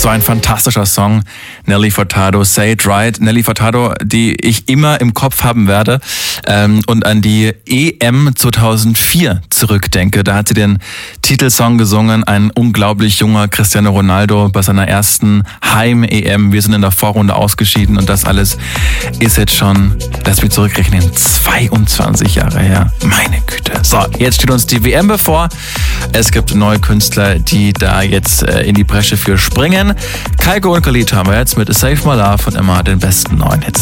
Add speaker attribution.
Speaker 1: So ein fantastischer Song. Nelly Furtado, Say It Right. Nelly Furtado, die ich immer im Kopf haben werde und an die EM 2004 zurückdenke. Da hat sie den Titelsong gesungen, ein unglaublich junger Cristiano Ronaldo bei seiner ersten Heim-EM. Wir sind in der Vorrunde ausgeschieden und das alles ist jetzt schon, lass mich zurückrechnen, 22 Jahre her. Meine Güte. So, jetzt steht uns die WM bevor. Es gibt neue Künstler, die da jetzt in die Bresche für springen. Kygo und Khalid haben wir jetzt mit Save My Love und immer den besten neuen Hits.